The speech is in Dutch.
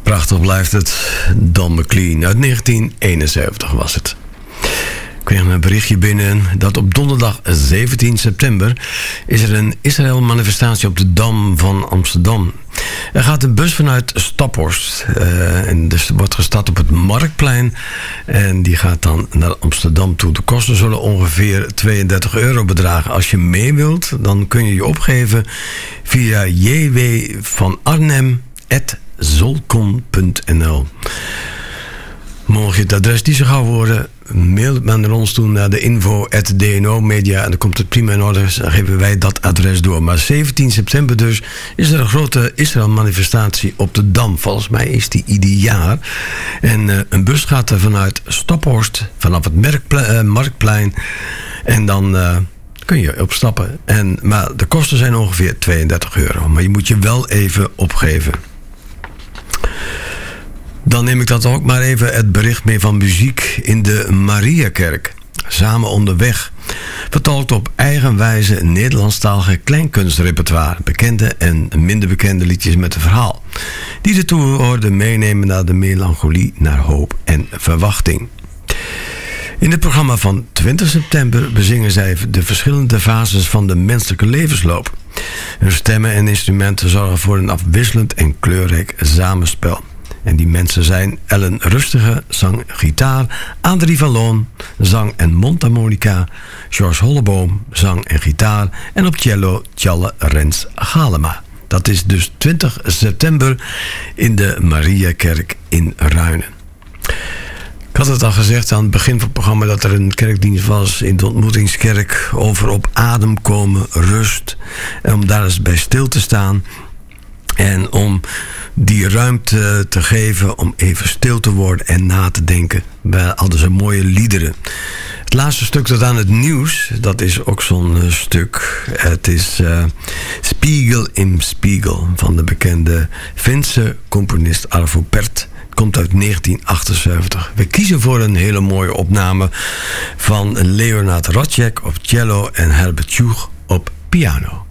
Prachtig blijft het. Don McLean uit 1971 was het. Ik kreeg een berichtje binnen dat op donderdag 17 september is er een Israël-manifestatie op de Dam van Amsterdam. Er gaat een bus vanuit Staphorst en dus wordt gestart op het Marktplein en die gaat dan naar Amsterdam toe. De kosten zullen ongeveer €32 bedragen. Als je mee wilt, dan kun je je opgeven via jwvanarnhem@zolcon.nl. Mocht je het adres niet zo gauw worden, mail het maar naar ons toe naar de info@dno-media en dan komt het prima in orde. Dan geven wij dat adres door. Maar 17 september dus is er een grote Israël-manifestatie op de Dam. Volgens mij is die ieder jaar. En een bus gaat er vanuit Staphorst, vanaf het Marktplein. En dan kun je opstappen. Maar de kosten zijn ongeveer €32. Maar je moet je wel even opgeven. Dan neem ik dat ook maar even het bericht mee van muziek in de Mariakerk. Samen onderweg. Vertolkt op eigen wijze Nederlandstalige kleinkunstrepertoire. Bekende en minder bekende liedjes met een verhaal. Die de toehoorden meenemen naar de melancholie, naar hoop en verwachting. In het programma van 20 september bezingen zij de verschillende fases van de menselijke levensloop. Hun stemmen en instrumenten zorgen voor een afwisselend en kleurrijk samenspel. En die mensen zijn Ellen Rustige, zang, gitaar, Adrie van Loon, zang en mondharmonica, George Holleboom, zang en gitaar en op cello Tjalle Rens Galema. Dat is dus 20 september in de Mariakerk in Ruinen. Ik had het al gezegd aan het begin van het programma dat er een kerkdienst was in de ontmoetingskerk over op adem komen, rust. En om daar eens bij stil te staan. En om die ruimte te geven om even stil te worden en na te denken. We hadden ze mooie liederen. Het laatste stuk tot aan het nieuws, dat is ook zo'n stuk. Het is Spiegel im Spiegel van de bekende Finse componist Arvo Pärt. Het komt uit 1978. We kiezen voor een hele mooie opname van Leonard Radcek op cello en Herbert Joeg op piano.